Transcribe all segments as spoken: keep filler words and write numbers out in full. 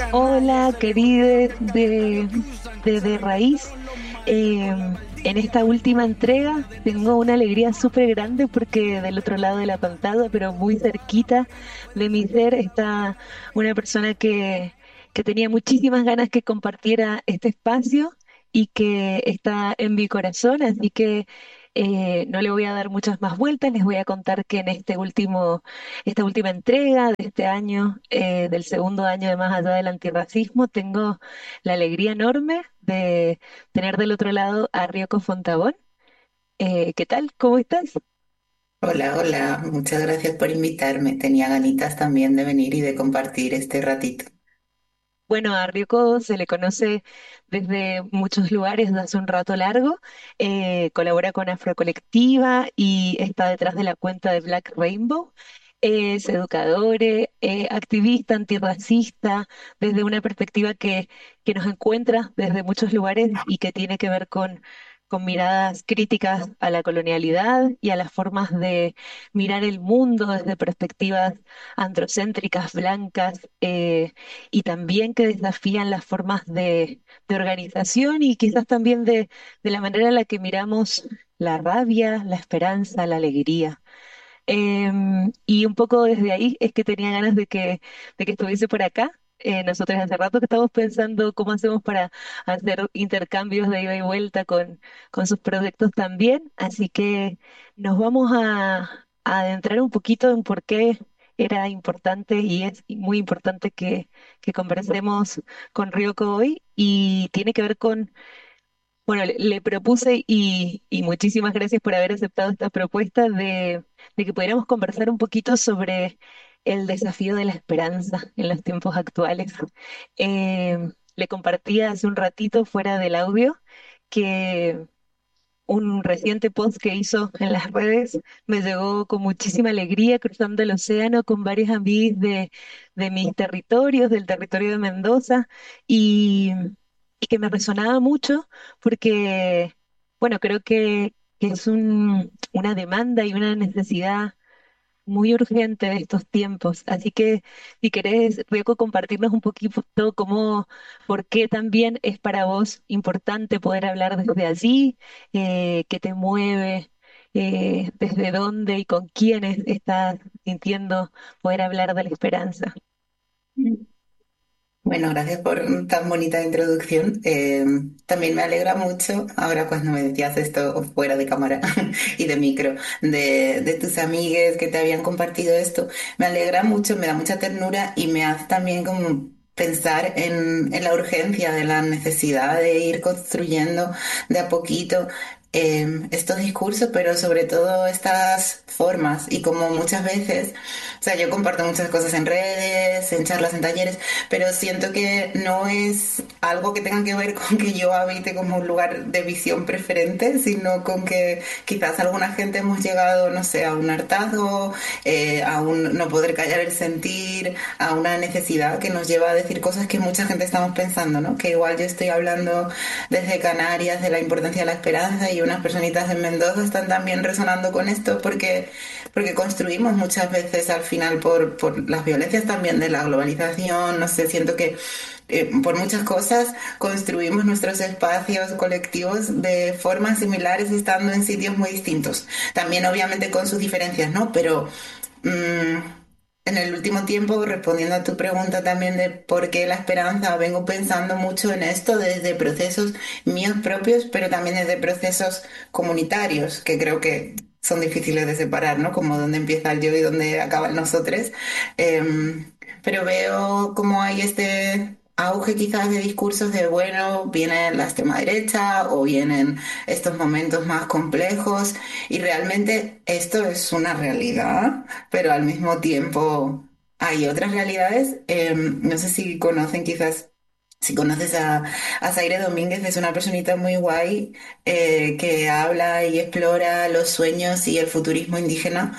Hola, queridos de, de, de Raíz. Eh, en esta última entrega tengo una alegría súper grande porque del otro lado de la pantalla, pero muy cerquita de mi ser, está una persona que, que tenía muchísimas ganas que compartiera este espacio y que está en mi corazón, así que eh, no le voy a dar muchas más vueltas, les voy a contar que en este último, esta última entrega de este año, eh, del segundo año de Más Allá del Antirracismo, tengo la alegría enorme de tener del otro lado a Ryoko Fontabón. Eh, ¿qué tal? ¿Cómo estás? Hola, hola, muchas gracias por invitarme. Tenía ganitas también de venir y de compartir este ratito. Bueno, a Ryoko se le conoce desde muchos lugares desde hace un rato largo. Eh, colabora con Afrocolectiva y está detrás de la cuenta de Black Rainbow. Es educadora, eh, activista antirracista, desde una perspectiva que, que nos encuentra desde muchos lugares y que tiene que ver con, con miradas críticas a la colonialidad y a las formas de mirar el mundo desde perspectivas androcéntricas, blancas. Eh, y también que desafían las formas de, de organización y quizás también de, de la manera en la que miramos la rabia, la esperanza, la alegría. Em, y un poco desde ahí es que tenía ganas de que, de que estuviese por acá. Eh, nosotros hace rato que estamos pensando cómo hacemos para hacer intercambios de ida y vuelta con, con sus proyectos también. Así que nos vamos a, a adentrar un poquito en por qué era importante y es muy importante que, que conversemos con Ryoko hoy. Y tiene que ver con, bueno, le, le propuse y, y muchísimas gracias por haber aceptado esta propuesta de, de que pudiéramos conversar un poquito sobre el desafío de la esperanza en los tiempos actuales. Eh, Le compartía hace un ratito fuera del audio que un reciente post que hizo en las redes me llegó con muchísima alegría cruzando el océano con varios amigos de, de mis territorios, del territorio de Mendoza, y, y que me resonaba mucho porque, bueno, creo que, que es un- una demanda y una necesidad muy urgente de estos tiempos. Así que si querés, Rieko, compartirnos un poquito cómo, por qué también es para vos importante poder hablar desde allí, eh, qué te mueve, eh, desde dónde y con quiénes estás sintiendo poder hablar de la esperanza. Bueno, gracias por tan bonita introducción. Eh, también me alegra mucho, ahora cuando me decías esto fuera de cámara y de micro, de, de tus amigues que te habían compartido esto, me alegra mucho, me da mucha ternura y me hace también como pensar en, en la urgencia de la necesidad de ir construyendo de a poquito eh, estos discursos, pero sobre todo estas formas y como muchas veces, o sea, yo comparto muchas cosas en redes, en charlas, en talleres, pero siento que no es algo que tenga que ver con que yo habite como un lugar de visión preferente, sino con que quizás alguna gente hemos llegado, no sé, a un hartazgo, eh, a un no poder callar el sentir, a una necesidad que nos lleva a decir cosas que mucha gente estamos pensando, ¿no? Que igual yo estoy hablando desde Canarias de la importancia de la esperanza y unas personitas en Mendoza están también resonando con esto porque, porque construimos muchas veces al final por, por las violencias también de la globalización, no sé, siento que eh, por muchas cosas construimos nuestros espacios colectivos de formas similares estando en sitios muy distintos. También obviamente con sus diferencias, ¿no? Pero mm, en el último tiempo, respondiendo a tu pregunta también de por qué la esperanza, vengo pensando mucho en esto desde procesos míos propios, pero también desde procesos comunitarios, que creo que son difíciles de separar, ¿no? Como dónde empieza el yo y dónde acaba el nosotros. Em, pero veo como hay este auge quizás de discursos de, bueno, viene la extrema derecha o vienen estos momentos más complejos y realmente esto es una realidad, pero al mismo tiempo hay otras realidades. Em, no sé si conocen quizás. Si conoces a, a Zaire Domínguez, es una personita muy guay eh, que habla y explora los sueños y el futurismo indígena.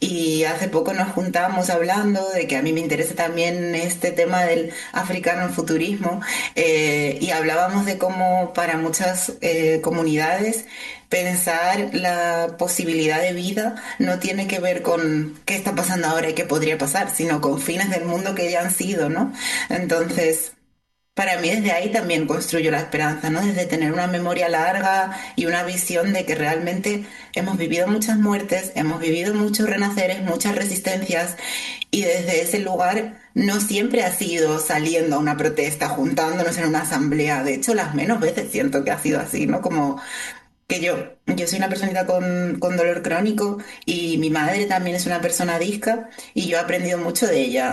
Y hace poco nos juntamos hablando de que a mí me interesa también este tema del africano futurismo eh, y hablábamos de cómo para muchas eh, comunidades pensar la posibilidad de vida no tiene que ver con qué está pasando ahora y qué podría pasar, sino con fines del mundo que ya han sido, ¿no? Entonces... Para mí desde ahí también construyo la esperanza, ¿no? Desde tener una memoria larga y una visión de que realmente hemos vivido muchas muertes, hemos vivido muchos renaceres, muchas resistencias y desde ese lugar no siempre ha sido saliendo a una protesta, juntándonos en una asamblea. De hecho, las menos veces siento que ha sido así, ¿no? Como que yo, yo soy una personita con, con dolor crónico y mi madre también es una persona disca y yo he aprendido mucho de ella.